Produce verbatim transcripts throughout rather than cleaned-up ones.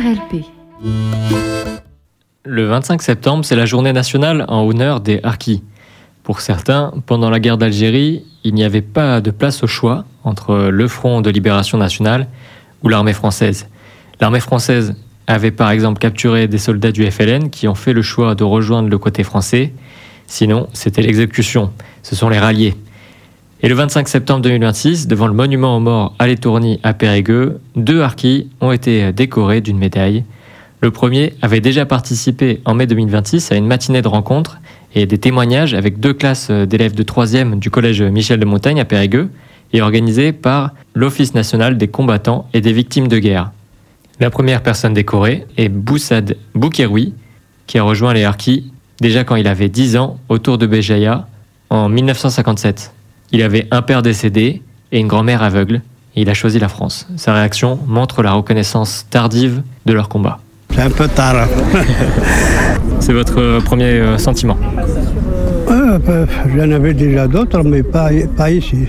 L P. Le vingt-cinq septembre, c'est la journée nationale en honneur des harkis. Pour certains, pendant la guerre d'Algérie, il n'y avait pas de place au choix entre le Front de libération nationale ou l'armée française. L'armée française avait par exemple capturé des soldats du F L N qui ont fait le choix de rejoindre le côté français. Sinon, c'était l'exécution. Ce sont les ralliés. Et le vingt-cinq septembre deux mille vingt-six, devant le monument aux morts à l'Étourny à Périgueux, deux harkis ont été décorés d'une médaille. Le premier avait déjà participé en mai deux mille vingt-six à une matinée de rencontres et des témoignages avec deux classes d'élèves de troisième du collège Michel de Montaigne à Périgueux et organisé par l'Office national des combattants et des victimes de guerre. La première personne décorée est Boussad Boukéroui, qui a rejoint les harkis déjà quand il avait dix ans autour de Béjaïa en mille neuf cent cinquante-sept. Il avait un père décédé et une grand-mère aveugle et il a choisi la France. Sa réaction montre la reconnaissance tardive de leur combat. C'est un peu tard. C'est votre premier sentiment? euh, J'en avais déjà d'autres, mais pas, pas ici.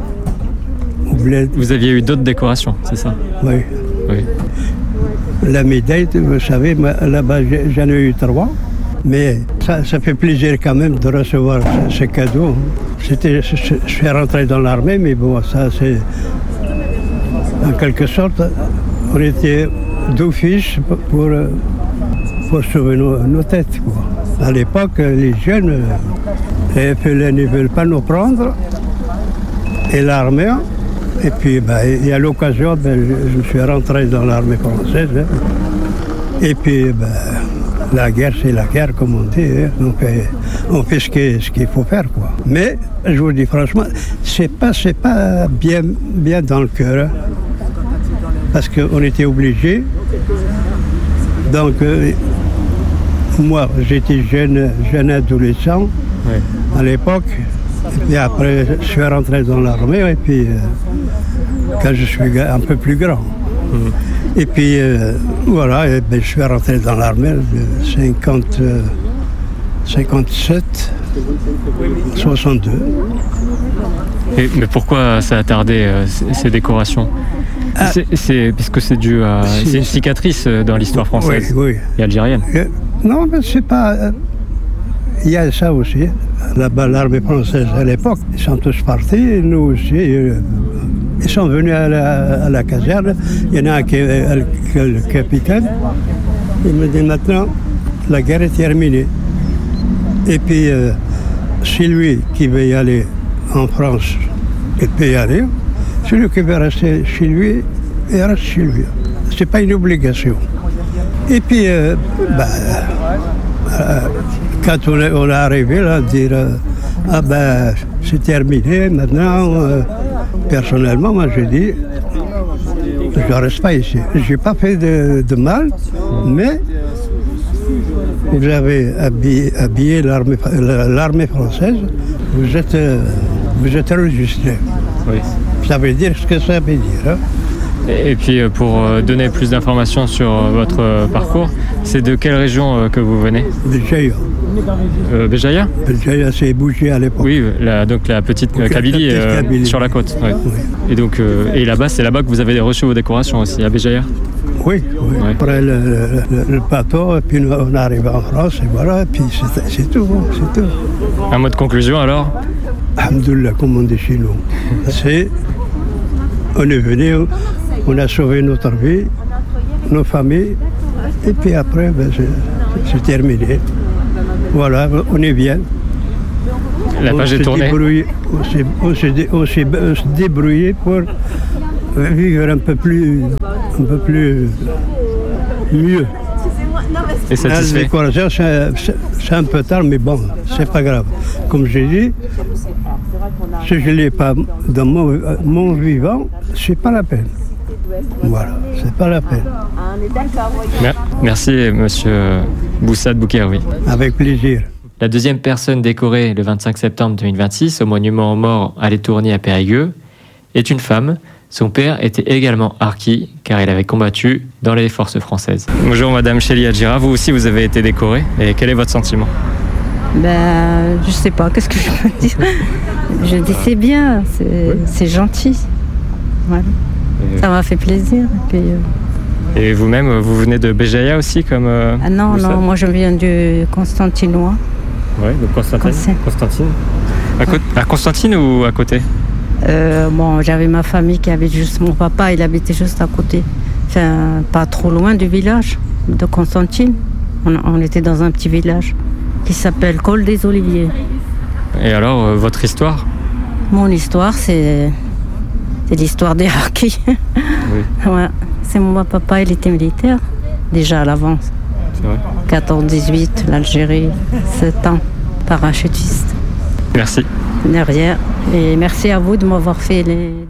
Vous aviez eu d'autres décorations, c'est ça? Oui. Oui. La médaille, vous savez, là-bas, j'en ai eu trois. Mais ça, ça fait plaisir quand même de recevoir ce, ce cadeau. C'était, je, je suis rentré dans l'armée, mais bon, ça c'est... En quelque sorte, on était d'office pour, pour sauver nos, nos têtes, quoi. À l'époque, les jeunes, les F L N ne veulent pas nous prendre, et l'armée. Et puis, ben, et à l'occasion, ben, je, je suis rentré dans l'armée française. Hein. Et puis, ben, la guerre, c'est la guerre, comme on dit. Hein. On fait, on fait ce, qu'il, ce qu'il faut faire, quoi. Mais, je vous dis franchement, c'est pas, c'est pas bien, bien dans le cœur. Hein. Parce qu'on était obligés. Donc, euh, moi, j'étais jeune, jeune adolescent oui. à l'époque. Et puis après, je suis rentré dans l'armée. Et puis, euh, quand je suis un peu plus grand. Mmh. Et puis, euh, voilà, et ben, je suis rentré dans l'armée de cinquante, euh, cinquante-sept, soixante-deux. Et, mais pourquoi ça a tardé, euh, ces, ces décorations? ah, c'est, c'est, Parce que c'est dû à... C'est, c'est une cicatrice dans l'histoire française oui, oui. et algérienne. Euh, non, mais c'est pas... Euh, il y a ça aussi. Là-bas, l'armée française à l'époque, ils sont tous partis, nous aussi. Euh, ils sont venus à la, à la caserne. Il y en a un qui est le capitaine. Il me dit maintenant, la guerre est terminée. Et puis, euh, c'est lui qui veut y aller en France, il peut y aller. Celui qui veut rester chez lui, il reste chez lui. C'est pas une obligation. Et puis, euh, bah, euh, quand on est, on est arrivé là, dire euh, ah ben c'est terminé maintenant, euh, personnellement, moi j'ai dit je ne reste pas ici. Je n'ai pas fait de, de mal, mais vous avez habillé, habillé l'armée, l'armée française, vous êtes, vous êtes enregistré. Oui. Ça veut dire ce que ça veut dire. Hein. Et puis pour donner plus d'informations sur votre parcours, c'est de quelle région que vous venez? Béjaïa. Euh, Béjaïa Béjaïa, c'est bougé à l'époque. Oui, la, donc la petite okay, Kabylie, la petite euh, Kabylie sur la côte. Ouais. Oui. Et donc euh, et là-bas, c'est là-bas que vous avez reçu vos décorations aussi, à Béjaïa? Oui, oui. Ouais. Après le, le, le bateau, et puis on arrive en France, et voilà, et puis c'est, c'est tout, c'est tout. Un mot de conclusion alors? Alhamdoulilah, comme on dit chez nous. C'est, on est venu, on a sauvé notre vie, nos familles, et puis après, ben, c'est, c'est terminé. Voilà, on est bien. La page est tournée. On s'est, on, s'est, on s'est débrouillé pour vivre un peu plus, un peu plus mieux. Et satisfait. La c'est, c'est, c'est un peu tard, mais bon, c'est pas grave. Comme j'ai dit, si je ne l'ai pas dans mon, mon vivant, c'est pas la peine. Voilà, c'est pas la peine. Merci, monsieur Boussad Boukéroui. Avec plaisir. La deuxième personne décorée le vingt-cinq septembre deux mille vingt-six au monument aux morts à l'Étourny à Périgueux est une femme. Son père était également harki car il avait combattu dans les forces françaises. Bonjour madame Chélie Adjira, vous aussi vous avez été décorée et quel est votre sentiment? Ben, je sais pas, qu'est-ce que je peux dire? Je dis c'est bien, c'est, oui. c'est gentil. Voilà. Et ça m'a fait plaisir. Et puis, euh, Et vous-même, vous venez de Béjaïa aussi comme euh, Ah non, Moussa? non, moi je viens du Constantinois. Ouais, de Constantine. Constantine. Constantine. À, co- à Constantine ou à côté? Euh, bon, j'avais ma famille qui habite juste, mon papa, il habitait juste à côté. Enfin, pas trop loin du village de Constantine. On, on était dans un petit village qui s'appelle Col des Oliviers. Et alors, euh, votre histoire? Mon histoire, c'est, c'est l'histoire des harkis. Oui, Ouais, c'est mon papa, il était militaire, déjà à l'avance. c'est vrai. quatorze dix-huit, l'Algérie, sept ans, parachutiste. Merci. Derrière. Et merci à vous de m'avoir fait les